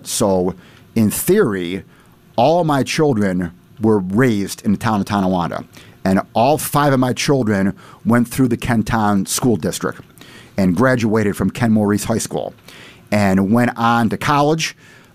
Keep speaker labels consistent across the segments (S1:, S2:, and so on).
S1: So, in theory, all my children were raised in the town of Tonawanda. And all 5 of my children went through the Kenton School District and graduated from Ken Maurice High School and went on to college.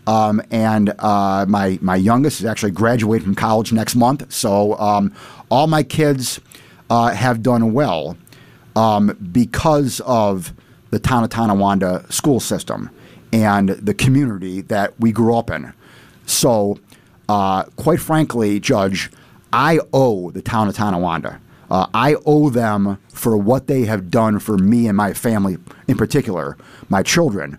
S1: My youngest is actually graduating from college next month. So all my kids have done well because of the town of Tonawanda school system and the community that we grew up in. So quite frankly, Judge, I owe the town of Tonawanda. I owe them for what they have done for me and my family, in particular, my children.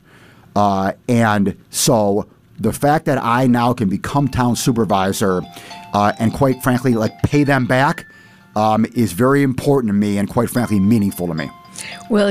S1: And so the fact that I now can become town supervisor and quite frankly, pay them back is very important to me and quite frankly, meaningful to me.
S2: Well,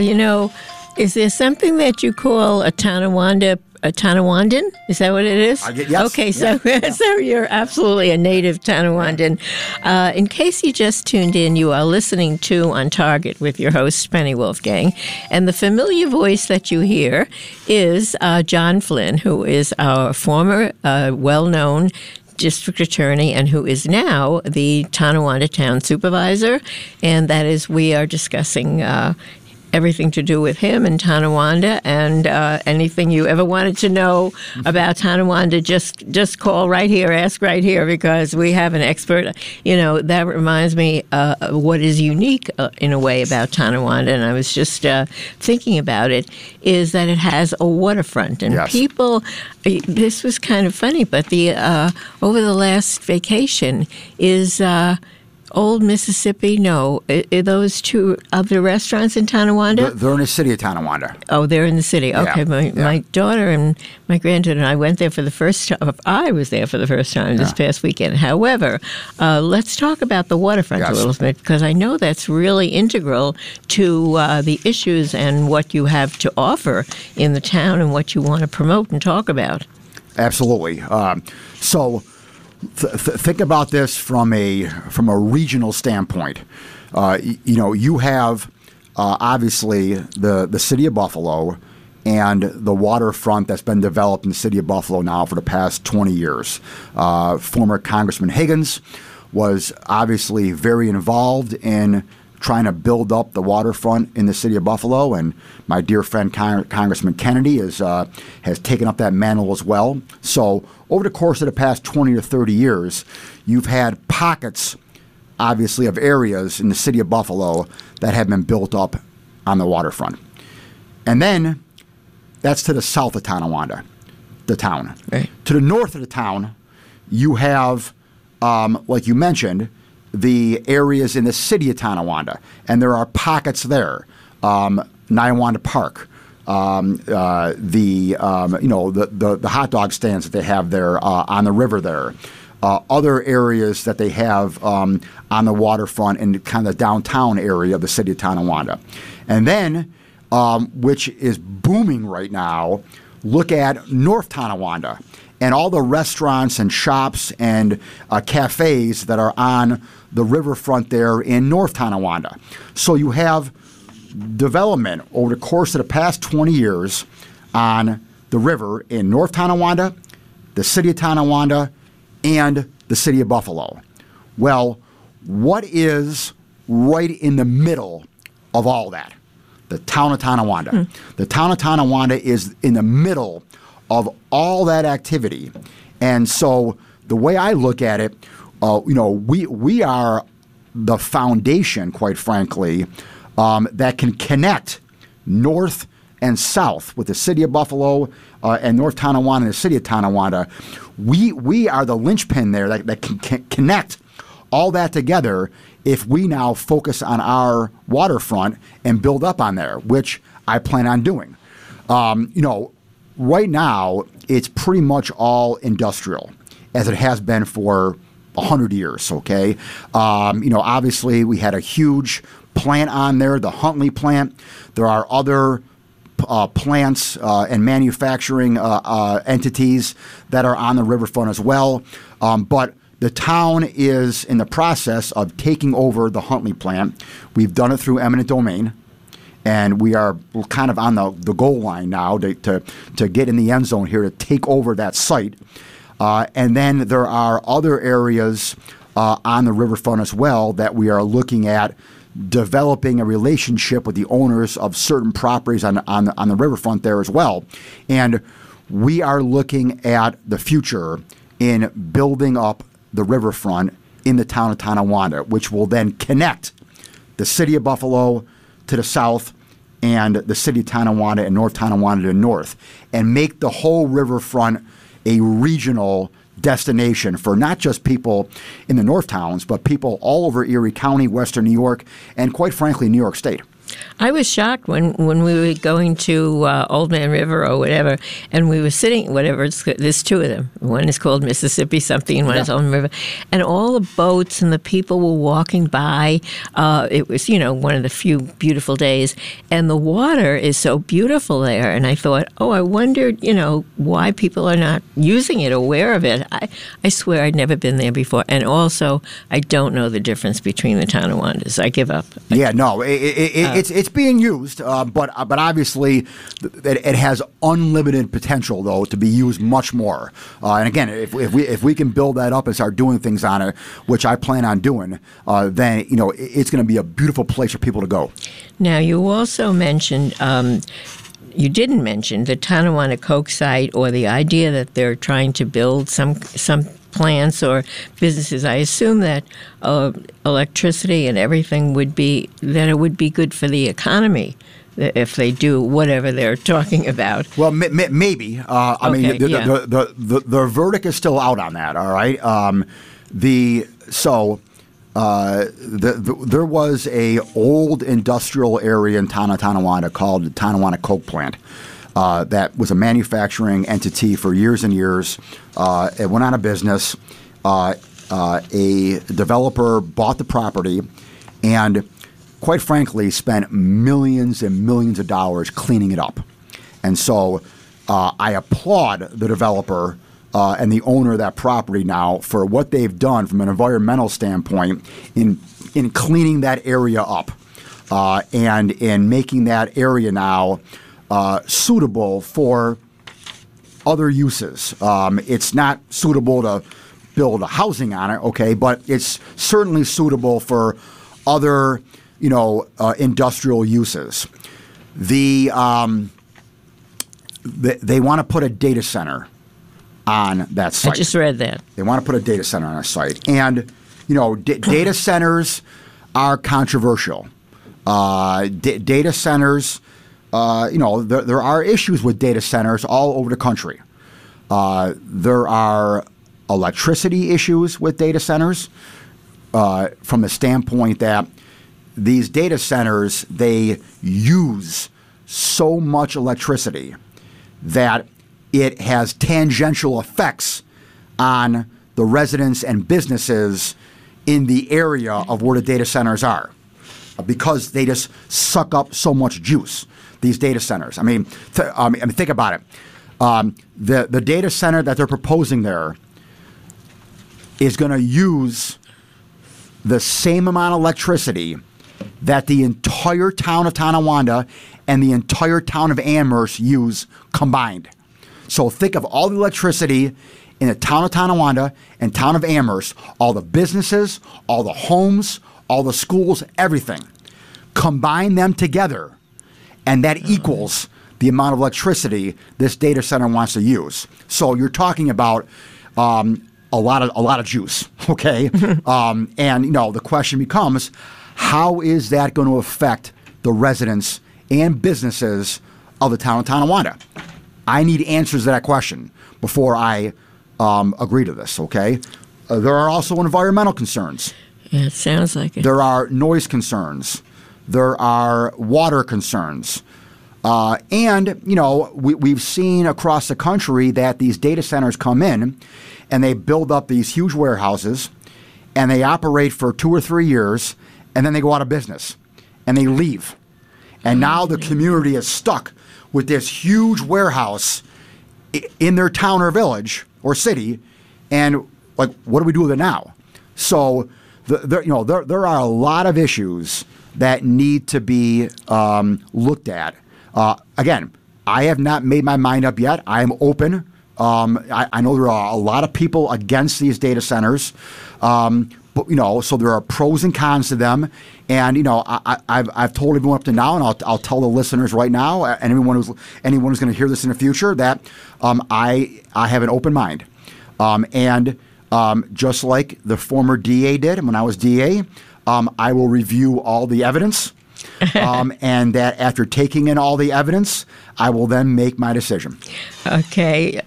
S2: is there something that you call a Tonawanda? A Tonawandan? Is that what it is?
S1: Yes.
S2: Okay, so so you're absolutely a native Tonawandan. In case you just tuned in, you are listening to On Target with your host, Penny Wolfgang. And the familiar voice that you hear is John Flynn, who is our former well-known district attorney and who is now the Tonawanda Town Supervisor. And that is, we are discussing everything to do with him and Tonawanda, and anything you ever wanted to know about Tonawanda, just call right here, ask right here, because we have an expert. That reminds me what is unique in a way about Tonawanda, and I was just thinking about it, is that it has a waterfront, and people. This was kind of funny, but the over the last vacation is. Old Mississippi, no. Are those 2 other restaurants in Tonawanda?
S1: They're in the city of Tonawanda.
S2: Oh, they're in the city. Okay,
S1: Yeah.
S2: My daughter and my granddaughter and I went there for the first time. I was there for the first time this past weekend. However, let's talk about the waterfront a little bit, because I know that's really integral to the issues and what you have to offer in the town and what you want to promote and talk about.
S1: Absolutely. So think about this from a regional standpoint. You have obviously the city of Buffalo and the waterfront that's been developed in the city of Buffalo now for the past 20 years. Former Congressman Higgins was obviously very involved in trying to build up the waterfront in the city of Buffalo, and my dear friend Congressman Kennedy has taken up that mantle as well. So over the course of the past 20 or 30 years, you've had pockets, obviously, of areas in the city of Buffalo that have been built up on the waterfront. And then that's to the south of Tonawanda, the town.
S2: Right. To
S1: the north of the town, you have, like you mentioned, the areas in the city of Tonawanda, and there are pockets there. Niawanda Park, the hot dog stands that they have there on the river there. Other areas that they have on the waterfront in kind of the downtown area of the city of Tonawanda. And then, which is booming right now, look at North Tonawanda and all the restaurants and shops and cafes that are on the riverfront there in North Tonawanda. So you have development over the course of the past 20 years on the river in North Tonawanda, the city of Tonawanda, and the city of Buffalo. Well, what is right in the middle of all that? The town of Tonawanda. The town of Tonawanda is in the middle of all that activity. And so the way I look at it, we are the foundation, quite frankly, that can connect north and south with the city of Buffalo and North Tonawanda and the city of Tonawanda. We are the linchpin there that can connect all that together if we now focus on our waterfront and build up on there, which I plan on doing. Right now, it's pretty much all industrial, as it has been for 100 years, okay? Obviously, we had a huge plant on there, the Huntley plant. There are other plants and manufacturing entities that are on the riverfront as well. But the town is in the process of taking over the Huntley plant. We've done it through eminent domain. And we are kind of on the goal line now to get in the end zone here to take over that site. And then there are other areas on the riverfront as well that we are looking at developing a relationship with the owners of certain properties on the riverfront there as well. And we are looking at the future in building up the riverfront in the town of Tonawanda, which will then connect the city of Buffalo to the south and the city of Tonawanda and North Tonawanda to the north, and make the whole riverfront a regional destination for not just people in the north towns, but people all over Erie County, Western New York, and quite frankly, New York State.
S2: I was shocked when we were going to Old Man River or whatever, and we were sitting, there's two of them. One is called Mississippi something, and one is Old Man River. And all the boats and the people were walking by. It was, one of the few beautiful days. And the water is so beautiful there. And I thought, I wondered, why people are not using it, aware of it. I swear I'd never been there before. And also, I don't know the difference between the Tonawandas. I give up.
S1: Yeah, no, it's being used, but obviously it has unlimited potential though to be used much more. And again, if we can build that up and start doing things on it, which I plan on doing, then it's going to be a beautiful place for people to go.
S2: Now you also mentioned. You didn't mention the Tonawanda Coke site or the idea that they're trying to build some plants or businesses. I assume that electricity and everything would be good for the economy if they do whatever they're talking about.
S1: Well, maybe. I mean, the verdict is still out on that. All right. There was a old industrial area in Tonawanda called the Tonawanda Coke Plant. That was a manufacturing entity for years and years. It went out of business. A developer bought the property and, quite frankly, spent millions and millions of dollars cleaning it up. And so I applaud the developer and the owner of that property now for what they've done from an environmental standpoint in cleaning that area up and in making that area now suitable for other uses. It's not suitable to build a housing on it, okay, but it's certainly suitable for other, industrial uses. They want to put a data center on that site.
S2: I just read that.
S1: They want to put a data center on a site. And, data centers are controversial. Data centers, there are issues with data centers all over the country. There are electricity issues with data centers from the standpoint that these data centers, they use so much electricity that it has tangential effects on the residents and businesses in the area of where the data centers are because they just suck up so much juice, these data centers. I mean, think about it. The data center that they're proposing there is going to use the same amount of electricity that the entire town of Tonawanda and the entire town of Amherst use combined. So think of all the electricity in the town of Tonawanda and town of Amherst, all the businesses, all the homes, all the schools, everything. Combine them together, and that equals the amount of electricity this data center wants to use. So you're talking about a lot of juice, okay? And the question becomes, how is that going to affect the residents and businesses of the town of Tonawanda? I need answers to that question before I agree to this, okay? There are also environmental concerns.
S2: Yeah, it sounds like it.
S1: There are noise concerns. There are water concerns. And, we've seen across the country that these data centers come in and they build up these huge warehouses and they operate for 2 or 3 years and then they go out of business and they leave. And now the community is stuck with this huge warehouse in their town or village or city, and what do we do with it now? So there are a lot of issues that need to be looked at. Again, I have not made my mind up yet. I am open. I know there are a lot of people against these data centers, but so there are pros and cons to them. And I've told everyone up to now, and I'll tell the listeners right now, and anyone who's going to hear this in the future, that I have an open mind. And just like the former DA did when I was DA, I will review all the evidence. And that after taking in all the evidence, I will then make my decision.
S2: Okay,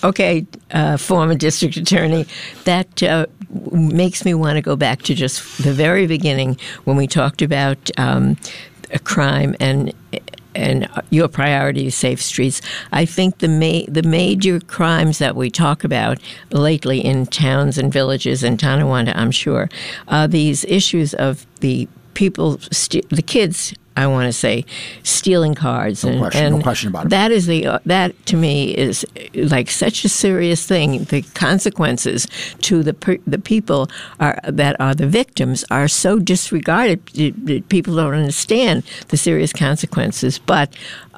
S2: former district attorney, that makes me want to go back to just the very beginning when we talked about a crime and your priority is safe streets. I think the major crimes that we talk about lately in towns and villages in Tonawanda, I'm sure, are these issues of the people, the kids, I want to say, stealing cars.
S1: No question about it.
S2: That to me is like such a serious thing. The consequences to the people that are the victims are so disregarded. People don't understand the serious consequences. But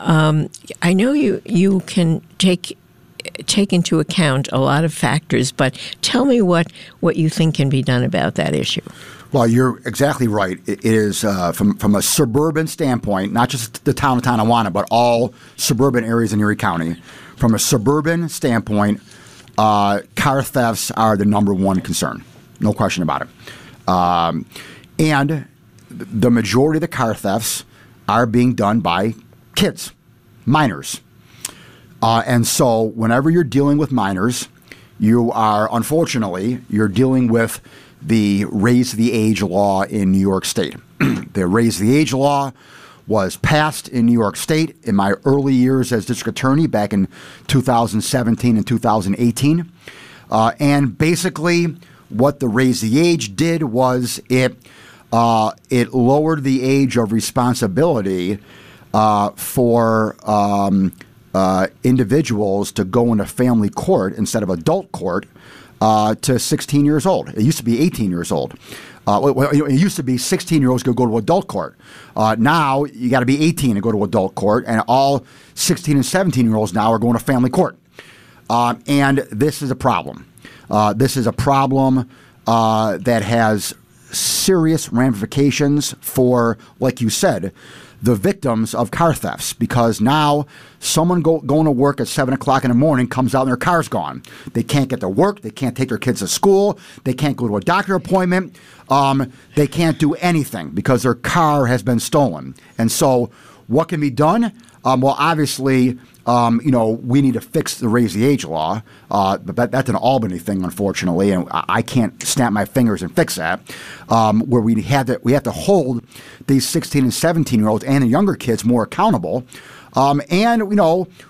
S2: I know you can take into account a lot of factors. But tell me what you think can be done about that issue.
S1: Well, you're exactly right. It is from a suburban standpoint, not just the town of Tonawanda, but all suburban areas in Erie County. From a suburban standpoint, car thefts are the number one concern. No question about it. And the majority of the car thefts are being done by kids, minors. And so whenever you're dealing with minors, unfortunately, you're dealing with the Raise the Age law in New York State. The Raise the Age law was passed in New York State in my early years as district attorney back in 2017 and 2018. And basically what the Raise the Age did was it lowered the age of responsibility for individuals to go into family court instead of adult court to 16 years old. It used to be 18 years old. It used to be 16-year-olds could go to adult court. Now you got to be 18 to go to adult court, and all 16 and 17-year-olds now are going to family court. And this is a problem. This is a problem that has serious ramifications for, like you said, the victims of car thefts, because now someone going to work at 7 o'clock in the morning comes out and their car's gone. They can't get to work. They can't take their kids to school. They can't go to a doctor appointment. They can't do anything because their car has been stolen. And so what can be done? Well, obviously, we need to fix the Raise the Age law, but that's an Albany thing, unfortunately, and I can't snap my fingers and fix that. Where we have to hold these 16 and 17-year-olds and the younger kids more accountable. And when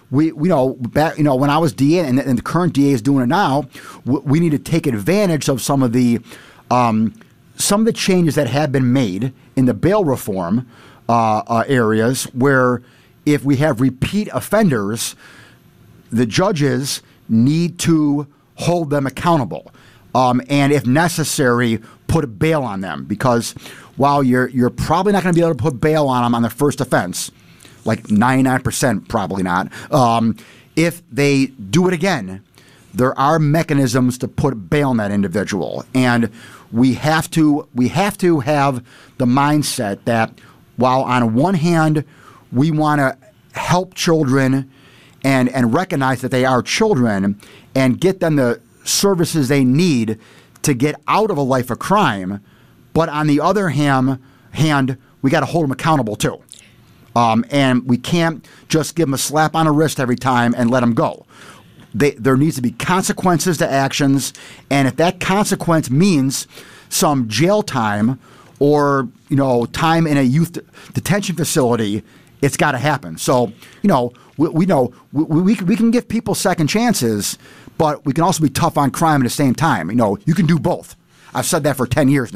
S1: I was DA and the current DA is doing it now, we need to take advantage of some of the changes that have been made in the bail reform areas where, if we have repeat offenders, the judges need to hold them accountable, and if necessary, put a bail on them. Because while you're probably not going to be able to put bail on them on the first offense, like 99% probably not, if they do it again, there are mechanisms to put bail on that individual, and we have to have the mindset that while on one hand we want to help children and recognize that they are children and get them the services they need to get out of a life of crime, but on the other hand, we got to hold them accountable too. And we can't just give them a slap on the wrist every time and let them go. There needs to be consequences to actions, and if that consequence means some jail time or time in a youth detention facility, it's got to happen. So we can give people second chances, but we can also be tough on crime at the same time. You can do both. I've said that for 10 years now.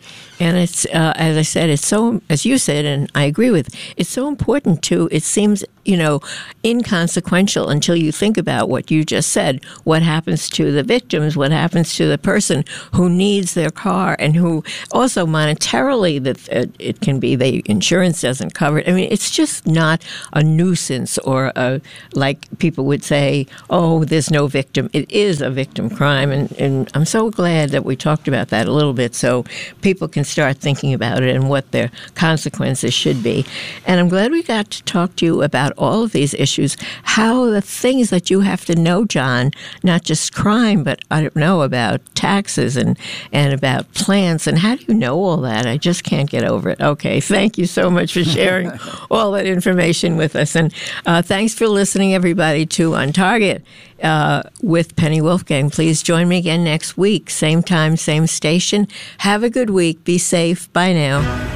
S2: And it's, as I said, it's so, as you said, and I agree with, it's so important to, it seems, inconsequential until you think about what you just said. What happens to the victims? What happens to the person who needs their car and who also monetarily that it can be the insurance doesn't cover it. I mean, it's just not a nuisance or like people would say, oh, there's no victim. It is a victim crime. And I'm so glad that we talked about that a little bit so people can start thinking about it and what their consequences should be. And I'm glad we got to talk to you about all of these issues, how the things that you have to know, John, not just crime, but I don't know about taxes and about plants. And how do you know all that? I just can't get over it. Okay, thank you so much for sharing all that information with us. And thanks for listening, everybody, to On Target with Penny Wolfgang. Please join me again next week. Same time, same station. Have a good week. Be safe. Bye now.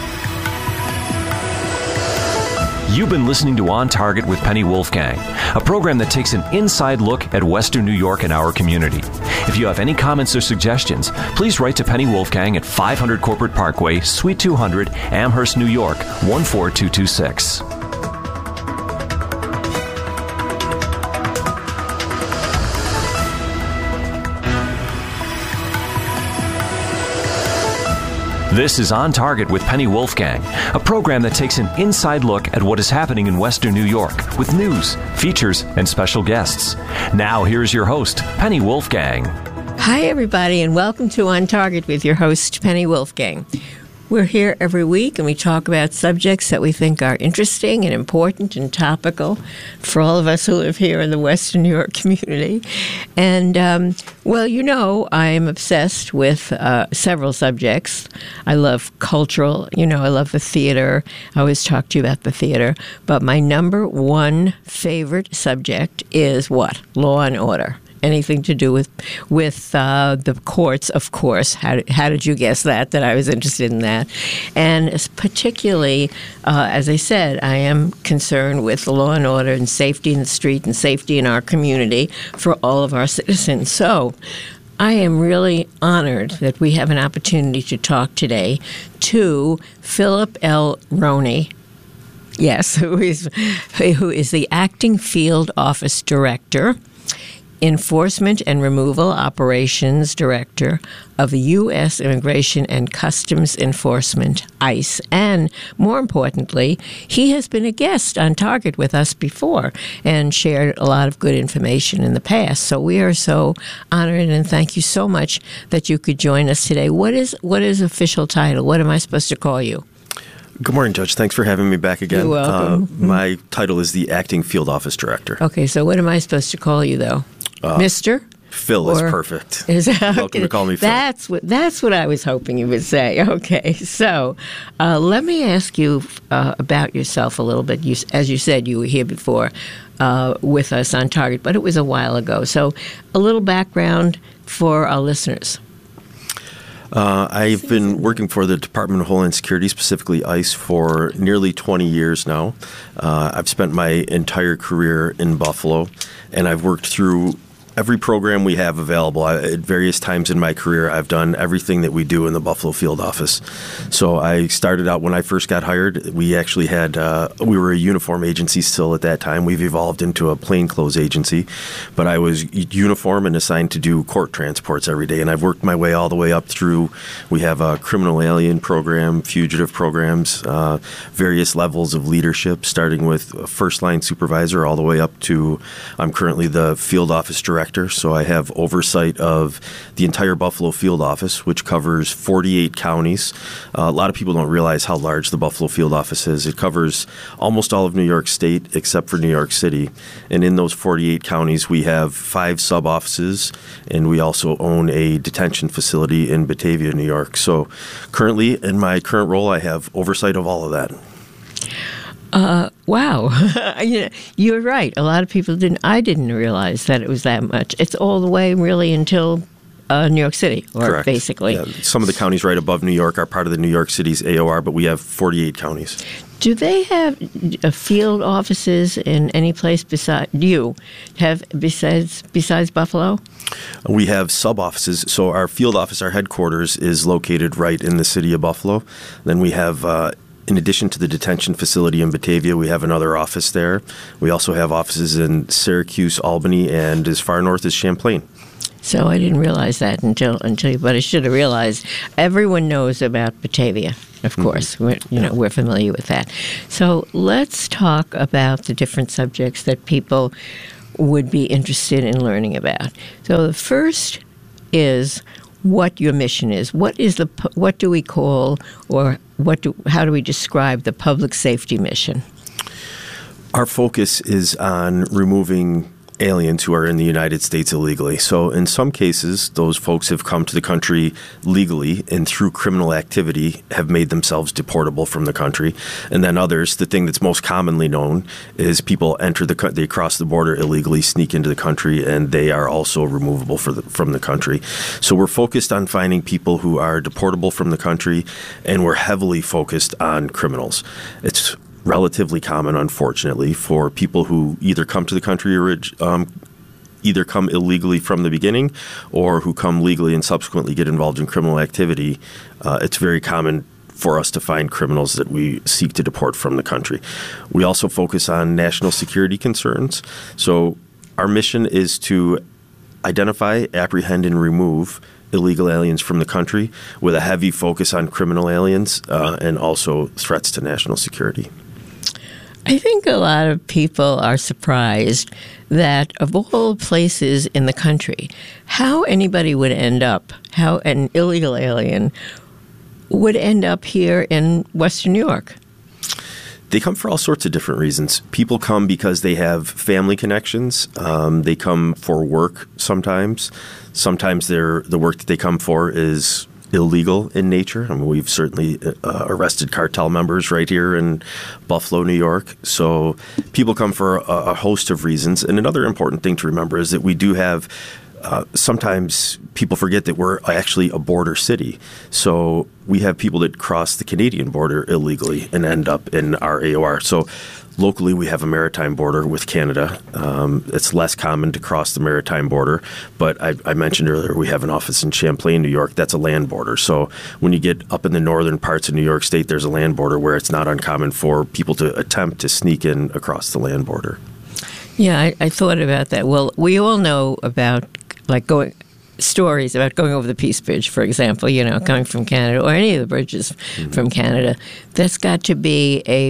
S3: You've been listening to On Target with Penny Wolfgang, a program that takes an inside look at Western New York and our community. If you have any comments or suggestions, please write to Penny Wolfgang at 500 Corporate Parkway, Suite 200, Amherst, New York, 14226. This is On Target with Penny Wolfgang, a program that takes an inside look at what is happening in Western New York with news, features, and special guests. Now, here's your host, Penny Wolfgang.
S2: Hi, everybody, and welcome to On Target with your host, Penny Wolfgang. We're here every week, and we talk about subjects that we think are interesting and important and topical for all of us who live here in the Western New York community. And, I'm obsessed with several subjects. I love cultural, I love the theater. I always talk to you about the theater. But my number one favorite subject is what? Law and order. Anything to do with the courts, of course. How did you guess that I was interested in that? And particularly, as I said, I am concerned with the law and order and safety in the street and safety in our community for all of our citizens. So I am really honored that we have an opportunity to talk today to Philip L. Roney. Yes, who is the acting field office director, Enforcement and Removal Operations Director of the U.S. Immigration and Customs Enforcement, ICE. And more importantly, he has been a guest on Target with us before and shared a lot of good information in the past. So we are so honored and thank you so much that you could join us today. What is official title? What am I supposed to call you?
S4: Good morning, Judge. Thanks for having me back again.
S2: You're welcome.
S4: My title is the Acting Field Office Director.
S2: Okay, so what am I supposed to call you, though? Mr.?
S4: Phil is perfect. Welcome to call me Phil.
S2: That's what I was hoping you would say. Okay, so let me ask you about yourself a little bit. As you said, you were here before with us on Target, but it was a while ago. So a little background for our listeners.
S4: I've been working for the Department of Homeland Security, specifically ICE, for nearly 20 years now. I've spent my entire career in Buffalo, and I've worked through every program we have available. At various times in my career, I've done everything that we do in the Buffalo field office. So I started out when I first got hired. We actually had, we were a uniform agency still at that time. We've evolved into a plainclothes agency. But I was uniform and assigned to do court transports every day. And I've worked my way all the way up through, we have a criminal alien program, fugitive programs, various levels of leadership, starting with a first-line supervisor all the way up to, I'm currently the field office director. So I have oversight of the entire Buffalo field office, which covers 48 counties. A lot of people don't realize how large the Buffalo field office is. It covers almost all of New York State except for New York City. And in those 48 counties, we have 5 sub-offices, and we also own a detention facility in Batavia, New York. So currently, in my current role, I have oversight of all of that.
S2: Wow. You're right. A lot of people didn't. I didn't realize that it was that much. It's all the way really until New York City, or
S4: Correct.
S2: basically.
S4: Yeah. Some of the counties right above New York are part of the New York City's AOR, but we have 48 counties.
S2: Do they have field offices in any place besides Buffalo?
S4: We have sub-offices. So our field office, our headquarters, is located right in the city of Buffalo. Then we have, in addition to the detention facility in Batavia, we have another office there. We also have offices in Syracuse, Albany, and as far north as Champlain.
S2: So I didn't realize that until but I should have realized. Everyone knows about Batavia, of course. We're familiar with that. So let's talk about the different subjects that people would be interested in learning about. So the first is what your mission is. What do we call, or how do we describe the public safety mission?
S4: Our focus is on removing aliens who are in the United States illegally. So in some cases, those folks have come to the country legally and through criminal activity have made themselves deportable from the country. And then others, the thing that's most commonly known is people they cross the border illegally, sneak into the country, and they are also removable from the country. So we're focused on finding people who are deportable from the country, and we're heavily focused on criminals. It's relatively common, unfortunately, for people who either come to the country either come illegally from the beginning or who come legally and subsequently get involved in criminal activity. It's very common for us to find criminals that we seek to deport from the country. We also focus on national security concerns. So our mission is to identify, apprehend, and remove illegal aliens from the country with a heavy focus on criminal aliens and also threats to national security.
S2: I think a lot of people are surprised that of all places in the country, how anybody would end up, how an illegal alien would end up here in Western New York.
S4: They come for all sorts of different reasons. People come because they have family connections. They come for work sometimes. Sometimes the work that they come for is illegal in nature. I mean, we've certainly arrested cartel members right here in Buffalo, New York. So people come for a host of reasons. And another important thing to remember is that we do have sometimes people forget that we're actually a border city. So we have people that cross the Canadian border illegally and end up in our AOR. So locally, we have a maritime border with Canada. It's less common to cross the maritime border, but I mentioned earlier we have an office in Champlain, New York. That's a land border. So when you get up in the northern parts of New York State, there's a land border where it's not uncommon for people to attempt to sneak in across the land border.
S2: Yeah, I thought about that. Well, we all know about stories about going over the Peace Bridge, for example, coming from Canada, or any of the bridges from Canada. That's got to be a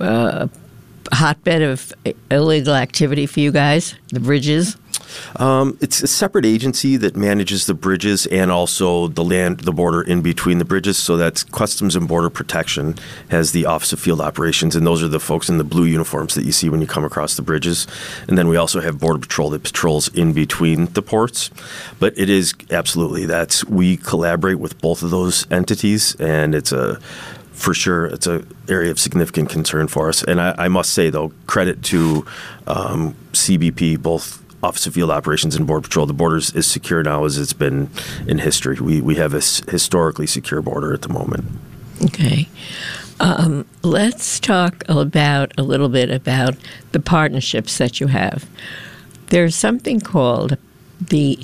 S2: hotbed of illegal activity for you guys, the bridges?
S4: It's a separate agency that manages the bridges and also the border in between the bridges. So that's Customs and Border Protection has the Office of Field Operations, and those are the folks in the blue uniforms that you see when you come across the bridges. And then we also have Border Patrol that patrols in between the ports. But it is absolutely we collaborate with both of those entities, and for sure, it's an area of significant concern for us. And I must say, though, credit to CBP, both Office of Field Operations and Border Patrol. The border is as secure now as it's been in history. We have a historically secure border at the moment. Okay.
S2: Let's talk a little bit about the partnerships that you have. There's something called the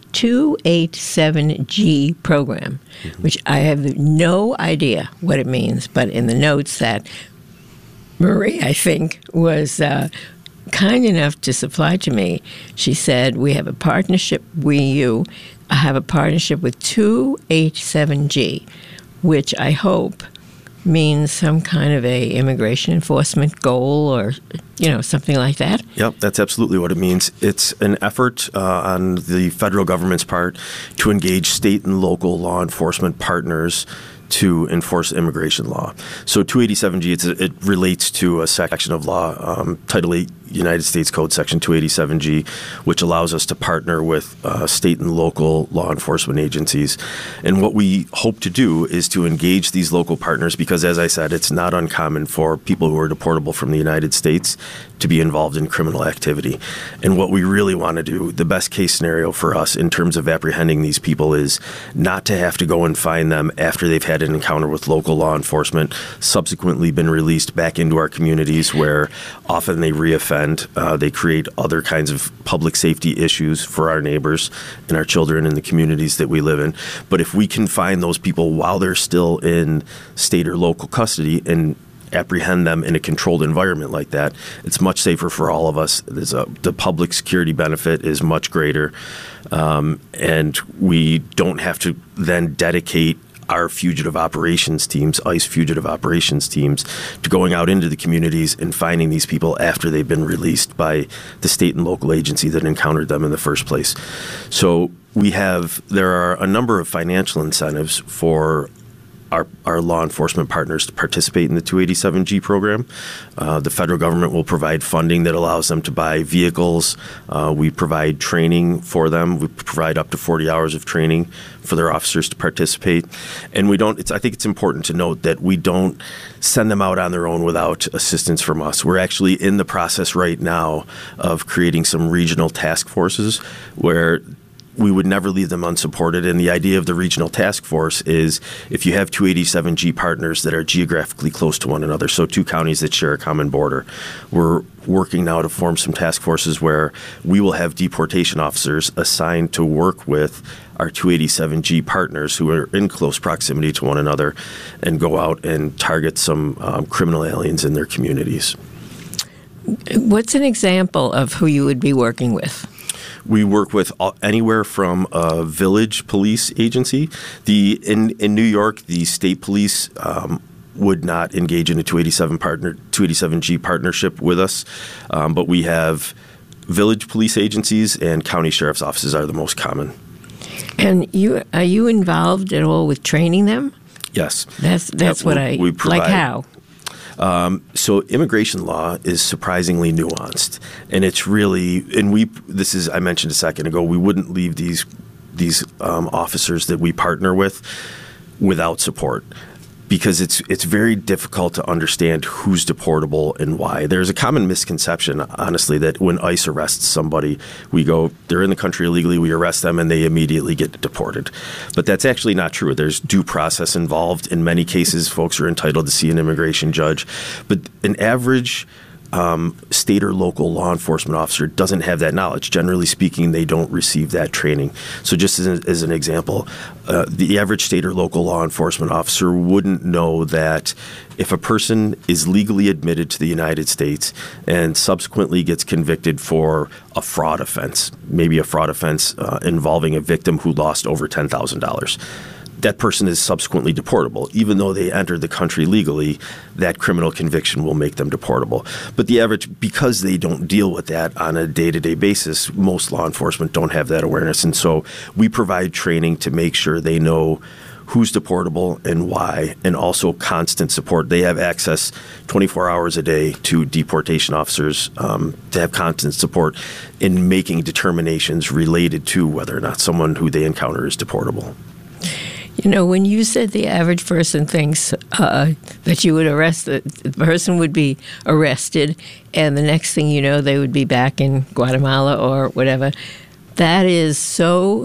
S2: 287G program, which I have no idea what it means, but in the notes that Marie, I think, was kind enough to supply to me, she said, we have a partnership, I have a partnership with 287G, which I hope means some kind of a immigration enforcement goal or, something like that.
S4: Yep, that's absolutely what it means. It's an effort on the federal government's part to engage state and local law enforcement partners to enforce immigration law. So 287G, it relates to a section of law, Title 8 United States Code Section 287G, which allows us to partner with state and local law enforcement agencies. And what we hope to do is to engage these local partners because, as I said, it's not uncommon for people who are deportable from the United States to be involved in criminal activity. And what we really want to do, the best case scenario for us in terms of apprehending these people is not to have to go and find them after they've had an encounter with local law enforcement, subsequently been released back into our communities where often they reoffend. They create other kinds of public safety issues for our neighbors and our children in the communities that we live in. But if we can find those people while they're still in state or local custody and apprehend them in a controlled environment like that, it's much safer for all of us. The public security benefit is much greater, and we don't have to then dedicate our fugitive operations teams, ICE fugitive operations teams, to going out into the communities and finding these people after they've been released by the state and local agency that encountered them in the first place. So there are a number of financial incentives for our law enforcement partners to participate in the 287G program. The federal government will provide funding that allows them to buy vehicles. We provide training for them. We provide up to 40 hours of training for their officers to participate. And I think it's important to note that we don't send them out on their own without assistance from us. We're actually in the process right now of creating some regional task forces where we would never leave them unsupported. And the idea of the regional task force is if you have 287G partners that are geographically close to one another, so two counties that share a common border, we're working now to form some task forces where we will have deportation officers assigned to work with our 287G partners who are in close proximity to one another and go out and target some criminal aliens in their communities.
S2: What's an example of who you would be working with?
S4: We work with anywhere from a village police agency. In New York, the state police would not engage in a 287G partnership with us, but we have village police agencies and county sheriff's offices are the most common.
S2: And are you involved at all with training them?
S4: Yes.
S2: That's what we provide. Like how?
S4: So immigration law is surprisingly nuanced, and it's really, I mentioned a second ago, we wouldn't leave these officers that we partner with without support, because it's very difficult to understand who's deportable and why. There's a common misconception, honestly, that when ICE arrests somebody, they're in the country illegally, we arrest them, and they immediately get deported. But that's actually not true. There's due process involved. In many cases, folks are entitled to see an immigration judge. But an average state or local law enforcement officer doesn't have that knowledge. Generally speaking, they don't receive that training. So just as an example, the average state or local law enforcement officer wouldn't know that if a person is legally admitted to the United States and subsequently gets convicted for a fraud offense, maybe a fraud offense involving a victim who lost over $10,000, that person is subsequently deportable. Even though they entered the country legally, that criminal conviction will make them deportable. But because they don't deal with that on a day-to-day basis, most law enforcement don't have that awareness. And so we provide training to make sure they know who's deportable and why, and also constant support. They have access 24 hours a day to deportation officers to have constant support in making determinations related to whether or not someone who they encounter is deportable.
S2: You know, when you said the average person thinks that you would arrest, the person would be arrested, and the next thing you know, they would be back in Guatemala or whatever, that is so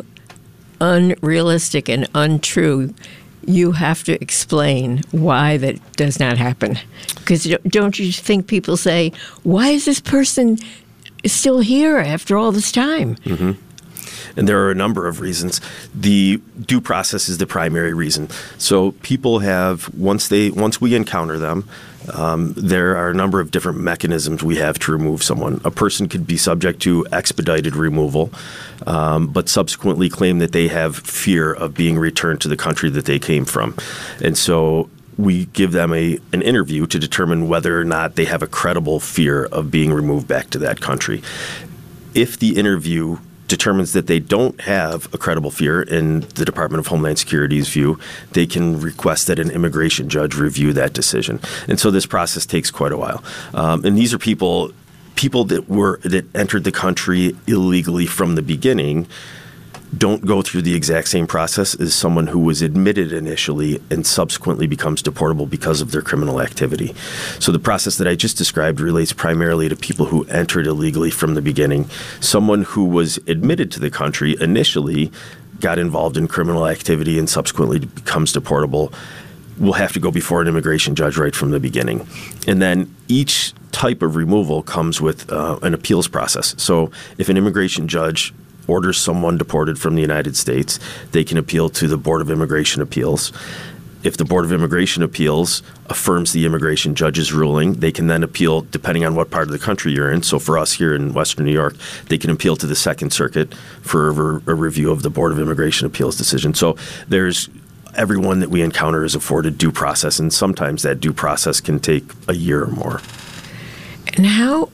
S2: unrealistic and untrue. You have to explain why that does not happen. Because don't you think people say, why is this person still here after all this time?
S4: Mm-hmm. And there are a number of reasons. The due process is the primary reason. So people have, once we encounter them, there are a number of different mechanisms we have to remove someone. A person could be subject to expedited removal, but subsequently claim that they have fear of being returned to the country that they came from. And so we give them an interview to determine whether or not they have a credible fear of being removed back to that country. If the interview determines that they don't have a credible fear in the Department of Homeland Security's view, they can request that an immigration judge review that decision. And so this process takes quite a while. And these are people that entered the country illegally from the beginning don't go through the exact same process as someone who was admitted initially and subsequently becomes deportable because of their criminal activity. So the process that I just described relates primarily to people who entered illegally from the beginning. Someone who was admitted to the country initially, got involved in criminal activity, and subsequently becomes deportable will have to go before an immigration judge right from the beginning. And then each type of removal comes with an appeals process. So if an immigration judge orders someone deported from the United States, they can appeal to the Board of Immigration Appeals. If the Board of Immigration Appeals affirms the immigration judge's ruling, they can then appeal depending on what part of the country you're in. So for us here in Western New York, they can appeal to the Second Circuit for a review of the Board of Immigration Appeals decision. So everyone that we encounter is afforded due process, and sometimes that due process can take a year or more.
S2: And how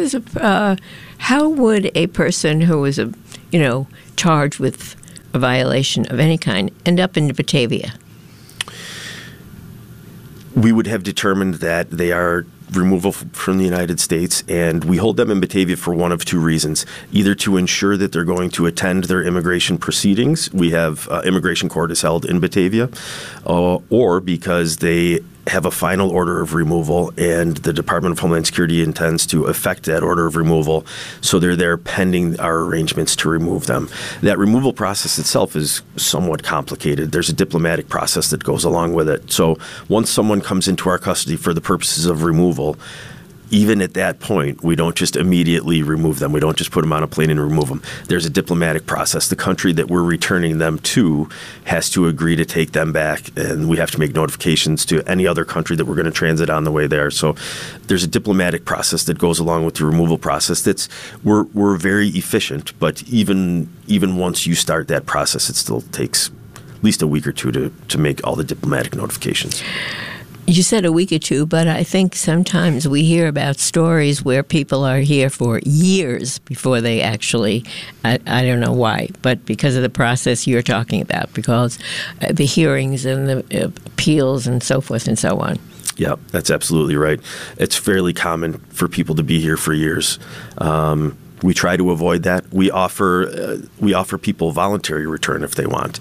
S2: would a person who was charged with a violation of any kind end up in Batavia?
S4: We would have determined that they are removal from the United States, and we hold them in Batavia for one of two reasons: either to ensure that they're going to attend their immigration proceedings, we have immigration court is held in Batavia, or because they have a final order of removal and the Department of Homeland Security intends to effect that order of removal, so they're there pending our arrangements to remove them. That removal process itself is somewhat complicated. There's a diplomatic process that goes along with it. So once someone comes into our custody for the purposes of removal, even at that point, we don't just immediately remove them. We don't just put them on a plane and remove them. There's a diplomatic process. The country that we're returning them to has to agree to take them back, and we have to make notifications to any other country that we're going to transit on the way there. So there's a diplomatic process that goes along with the removal process. We're very efficient, but even once you start that process, it still takes at least a week or two to make all the diplomatic notifications.
S2: You said a week or two, but I think sometimes we hear about stories where people are here for years before they actually, I don't know why, but because of the process you're talking about, because the hearings and the appeals and so forth and so on.
S4: Yeah, that's absolutely right. It's fairly common for people to be here for years. We try to avoid that. We offer people voluntary return if they want,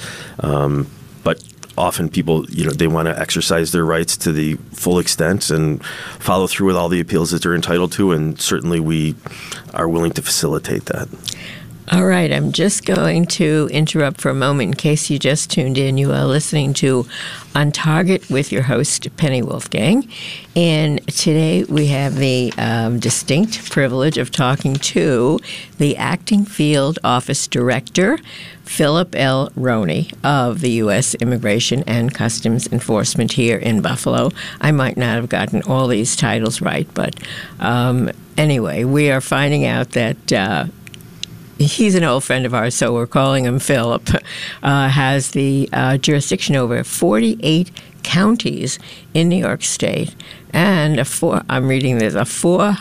S4: but often people, they want to exercise their rights to the full extent and follow through with all the appeals that they're entitled to, and certainly we are willing to facilitate that.
S2: All right, I'm just going to interrupt for a moment in case you just tuned in. You are listening to On Target with your host, Penny Wolfgang. And today we have the distinct privilege of talking to the Acting Field Office Director, Philip L. Roney of the U.S. Immigration and Customs Enforcement here in Buffalo. I might not have gotten all these titles right, but anyway, we are finding out that he's an old friend of ours, so we're calling him Philip, has the jurisdiction over 48 counties in New York State, and I'm reading this, a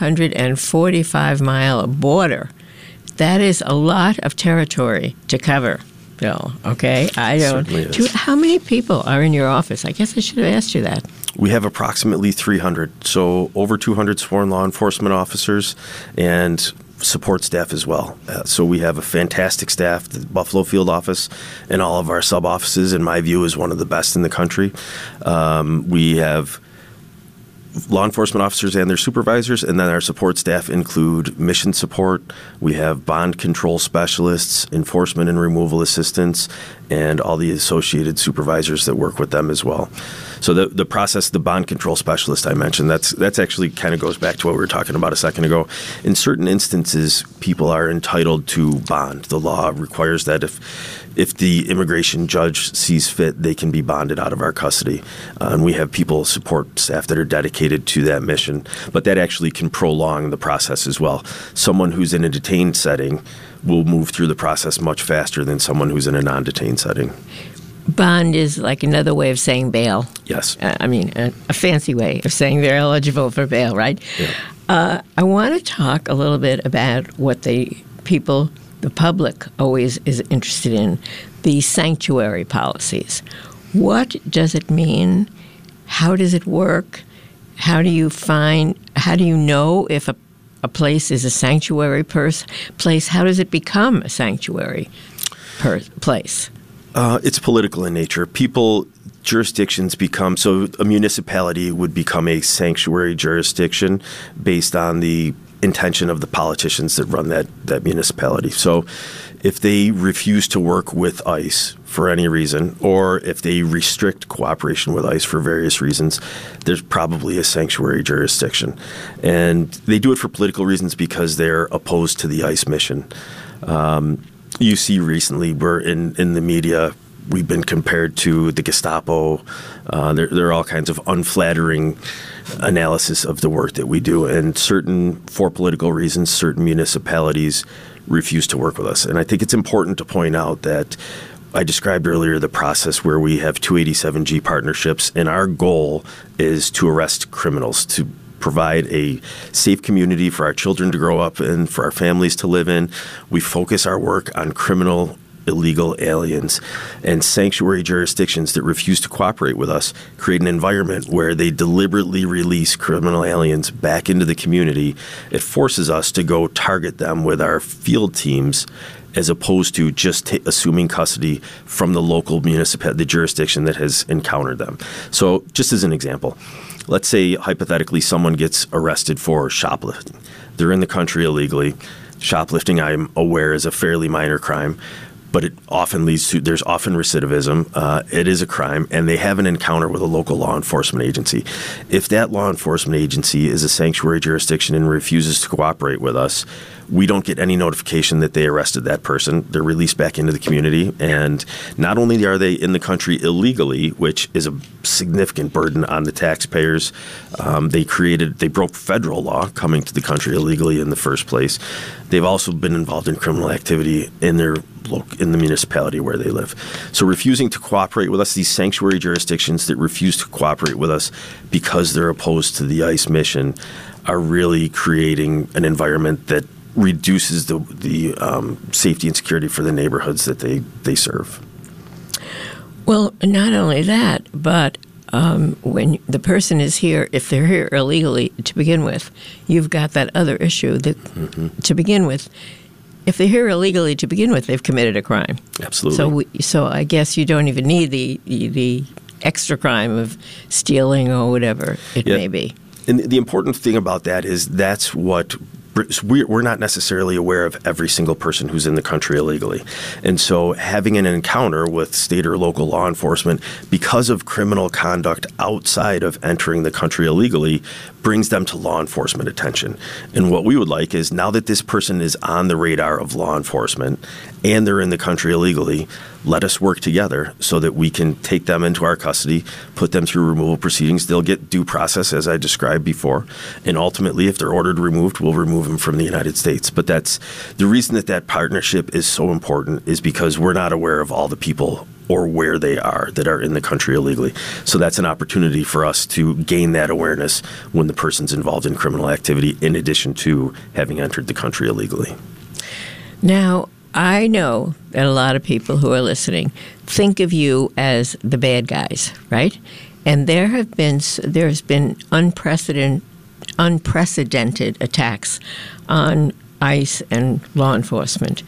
S2: 445-mile border. That is a lot of territory to cover, Bill, okay? How many people are in your office? I guess I should have asked you that.
S4: We have approximately 300, so over 200 sworn law enforcement officers and support staff as well. So we have a fantastic staff. The Buffalo field office and all of our sub-offices, in my view, is one of the best in the country. We have law enforcement officers and their supervisors, and then our support staff include mission support. We have bond control specialists, enforcement and removal assistants, and all the associated supervisors that work with them as well. So the process, the bond control specialist I mentioned, that's actually kind of goes back to what we were talking about a second ago. In certain instances, people are entitled to bond. The law requires that if the immigration judge sees fit, they can be bonded out of our custody. And we have support staff that are dedicated to that mission. But that actually can prolong the process as well. Someone who's in a detained setting will move through the process much faster than someone who's in a non-detained setting.
S2: Bond is like another way of saying bail.
S4: Yes.
S2: A fancy way of saying they're eligible for bail, right?
S4: Yeah.
S2: I want to talk a little bit about what the people the public always is interested in, the sanctuary policies. What does it mean? How does it work? How do you know if a place is a sanctuary place? How does it become a sanctuary place?
S4: It's political in nature. Jurisdictions become, so a municipality would become a sanctuary jurisdiction based on the intention of the politicians that run that municipality. So if they refuse to work with ICE for any reason, or if they restrict cooperation with ICE for various reasons, there's probably a sanctuary jurisdiction. And they do it for political reasons because they're opposed to the ICE mission. You see recently, we're in the media, we've been compared to the Gestapo. There are all kinds of unflattering analysis of the work that we do, and for political reasons, certain municipalities refuse to work with us. And I think it's important to point out that I described earlier the process where we have 287G partnerships, and our goal is to arrest criminals, to provide a safe community for our children to grow up in, for our families to live in. We focus our work on criminal illegal aliens, and sanctuary jurisdictions that refuse to cooperate with us create an environment where they deliberately release criminal aliens back into the community. It forces us to go target them with our field teams as opposed to just assuming custody from the local municipality, the jurisdiction that has encountered them. So just as an example, let's say hypothetically someone gets arrested for shoplifting. They're in the country illegally. Shoplifting, I'm aware, is a fairly minor crime, but it often there's often recidivism. It is a crime, and they have an encounter with a local law enforcement agency. If that law enforcement agency is a sanctuary jurisdiction and refuses to cooperate with us, we don't get any notification that they arrested that person. They're released back into the community, and not only are they in the country illegally, which is a significant burden on the taxpayers, they broke federal law coming to the country illegally in the first place. They've also been involved in criminal activity in the municipality where they live. So refusing to cooperate with us, these sanctuary jurisdictions that refuse to cooperate with us because they're opposed to the ICE mission, are really creating an environment that reduces the safety and security for the neighborhoods that they serve.
S2: Well, not only that, but when the person is here, if they're here illegally to begin with, you've got that other issue that to begin with, if they're here illegally to begin with, they've committed a crime.
S4: Absolutely.
S2: So I guess you don't even need the extra crime of stealing or whatever it may be.
S4: And the important thing about that is that's what we're not necessarily aware of every single person who's in the country illegally. And so having an encounter with state or local law enforcement because of criminal conduct outside of entering the country illegally brings them to law enforcement attention. And what we would like is, now that this person is on the radar of law enforcement and they're in the country illegally, let us work together so that we can take them into our custody, put them through removal proceedings. They'll get due process, as I described before. And ultimately, if they're ordered removed, we'll remove them from the United States. But that's the reason that partnership is so important, is because we're not aware of all the people or where they are that are in the country illegally. So that's an opportunity for us to gain that awareness when the person's involved in criminal activity, in addition to having entered the country illegally.
S2: Now, I know that a lot of people who are listening think of you as the bad guys, right? And there's been unprecedented attacks on ICE and law enforcement.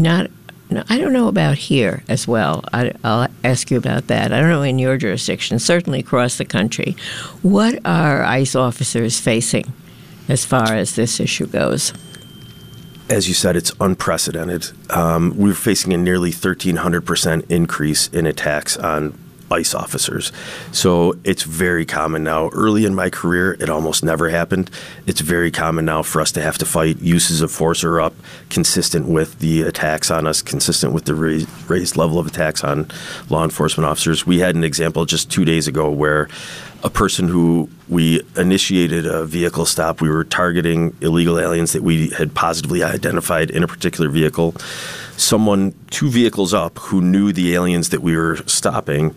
S2: I don't know about here as well. I'll ask you about that. I don't know in your jurisdiction, certainly across the country. What are ICE officers facing as far as this issue goes?
S4: As you said, it's unprecedented. We're facing a nearly 1,300% increase in attacks on ICE officers. So it's very common now. Early in my career, it almost never happened. It's very common now for us to have to fight. Uses of force are up, consistent with the attacks on us, consistent with the raised level of attacks on law enforcement officers. We had an example just 2 days ago where a person who we initiated a vehicle stop, we were targeting illegal aliens that we had positively identified in a particular vehicle. Someone 2 vehicles up who knew the aliens that we were stopping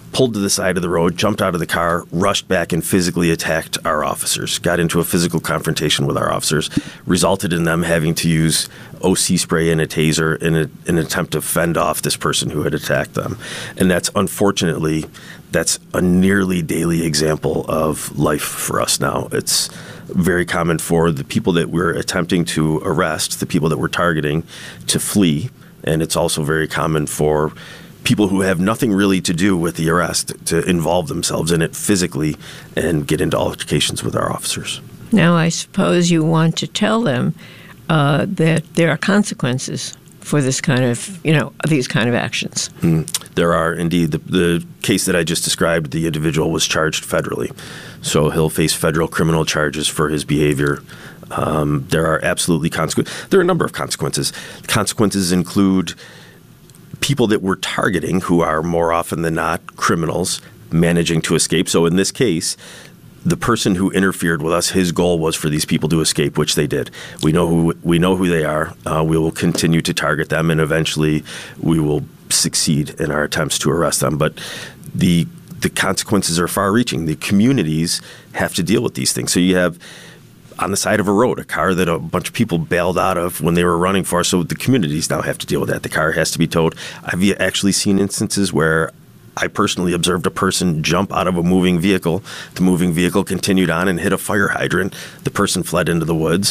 S4: pulled to the side of the road, jumped out of the car, rushed back and physically attacked our officers, got into a physical confrontation with our officers, resulted in them having to use OC spray and a taser in an attempt to fend off this person who had attacked them. And that's unfortunately, that's a nearly daily example of life for us now. It's very common for the people that we're attempting to arrest, the people that we're targeting, to flee. And it's also very common for people who have nothing really to do with the arrest to involve themselves in it physically and get into altercations with our officers.
S2: Now, I suppose you want to tell them that there are consequences for this kind of, these kind of actions.
S4: There are indeed. The case that I just described, the individual was charged federally. So he'll face federal criminal charges for his behavior. There are absolutely consequences. There are a number of consequences. Consequences include people that we're targeting, who are more often than not criminals, managing to escape. So in this case, the person who interfered with us, his goal was for these people to escape, which they did. We know who they are. We will continue to target them, and eventually we will succeed in our attempts to arrest them. But the consequences are far-reaching. The communities have to deal with these things. So you have, on the side of a road, a car that a bunch of people bailed out of when they were running for. So the communities now have to deal with that. The car has to be towed. I've actually seen instances where I personally observed a person jump out of a moving vehicle. The moving vehicle continued on and hit a fire hydrant. The person fled into the woods.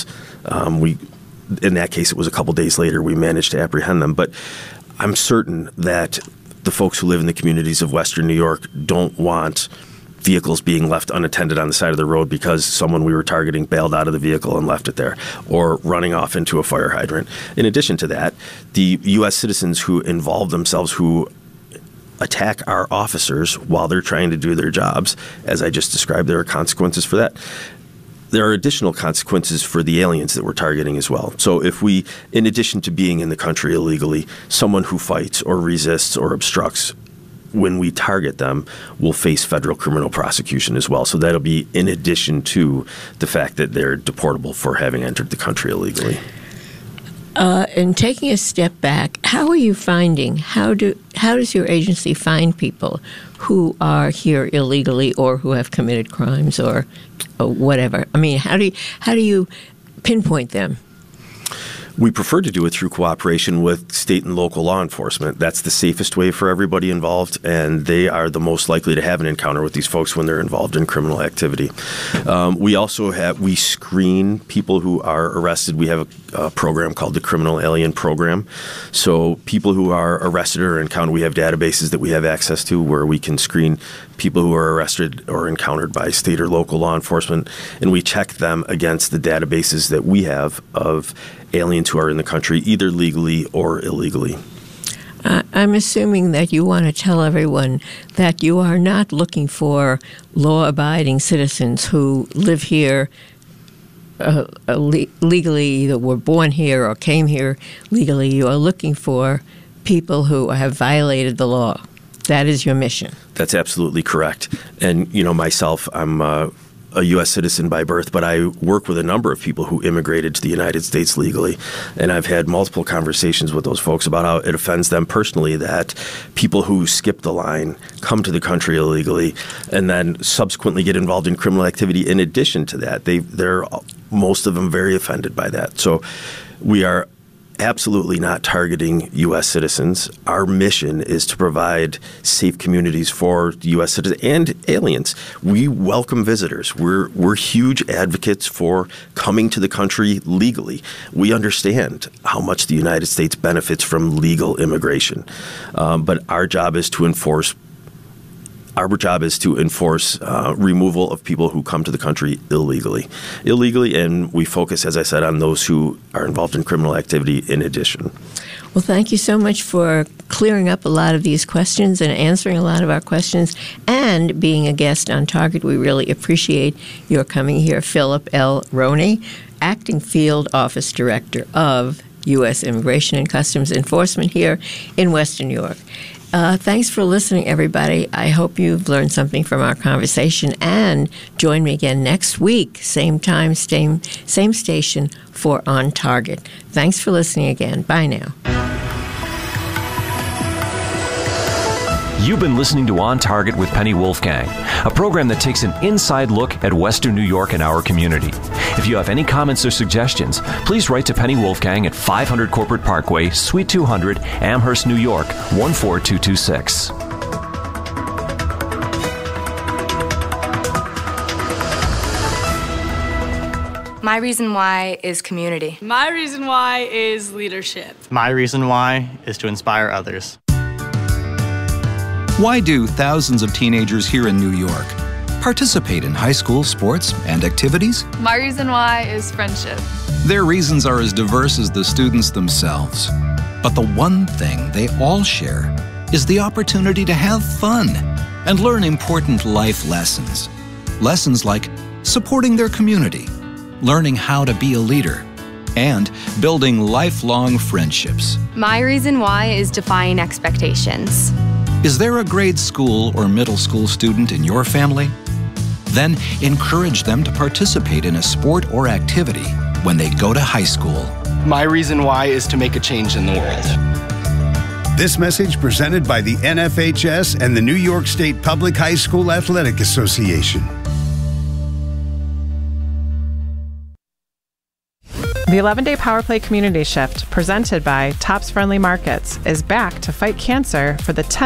S4: In that case, it was a couple days later we managed to apprehend them. But I'm certain that the folks who live in the communities of Western New York don't want vehicles being left unattended on the side of the road because someone we were targeting bailed out of the vehicle and left it there, or running off into a fire hydrant. In addition to that, the U.S. citizens who involve themselves, who attack our officers while they're trying to do their jobs, as I just described, there are consequences for that. There are additional consequences for the aliens that we're targeting as well. So if we, in addition to being in the country illegally, someone who fights or resists or obstructs, when we target them, will face federal criminal prosecution as well. So that'll be in addition to the fact that they're deportable for having entered the country illegally.
S2: And taking a step back, how are you finding, how does your agency find people who are here illegally or who have committed crimes or whatever? I mean, how do you pinpoint them?
S4: We prefer to do it through cooperation with state and local law enforcement. That's the safest way for everybody involved, and they are the most likely to have an encounter with these folks when they're involved in criminal activity. We screen people who are arrested. We have a program called the Criminal Alien Program. So people who are arrested or encountered, we have databases that we have access to where we can screen people who are arrested or encountered by state or local law enforcement, and we check them against the databases that we have of aliens who are in the country, either legally or illegally.
S2: I'm assuming that you want to tell everyone that you are not looking for law-abiding citizens who live here legally, either were born here or came here legally. You are looking for people who have violated the law. That is your mission. That's
S4: absolutely correct. And, myself, I'm a U.S. citizen by birth, but I work with a number of people who immigrated to the United States legally. And I've had multiple conversations with those folks about how it offends them personally that people who skip the line, come to the country illegally, and then subsequently get involved in criminal activity. In addition to that, they're most of them very offended by that. So we are absolutely not targeting U.S. citizens. Our mission is to provide safe communities for U.S. citizens and aliens. We welcome visitors. We're huge advocates for coming to the country legally. We understand how much the United States benefits from legal immigration, but our job is to enforce removal of people who come to the country illegally, and we focus, as I said, on those who are involved in criminal activity in addition.
S2: Well, thank you so much for clearing up a lot of these questions and answering a lot of our questions and being a guest on Target. We really appreciate your coming here. Philip L. Roney, Acting Field Office Director of U.S. Immigration and Customs Enforcement here in Western New York. Thanks for listening, everybody. I hope you've learned something from our conversation, and join me again next week, same time, same station for On Target. Thanks for listening again. Bye now.
S3: You've been listening to On Target with Penny Wolfgang, a program that takes an inside look at Western New York and our community. If you have any comments or suggestions, please write to Penny Wolfgang at 500 Corporate Parkway, Suite 200, Amherst, New York, 14226.
S5: My reason why is community.
S6: My reason why is leadership.
S7: My reason why is to inspire others.
S8: Why do thousands of teenagers here in New York participate in high school sports and activities?
S6: My reason why is friendship.
S8: Their reasons are as diverse as the students themselves. But the one thing they all share is the opportunity to have fun and learn important life lessons. Lessons like supporting their community, learning how to be a leader, and building lifelong friendships.
S5: My reason why is defying expectations.
S8: Is there a grade school or middle school student in your family? Then encourage them to participate in a sport or activity when they go to high school.
S7: My reason why is to make a change in the world.
S9: This message presented by the NFHS and the New York State Public High School Athletic Association.
S10: The 11-day Power Play Community Shift, presented by Tops Friendly Markets, is back to fight cancer for the 10th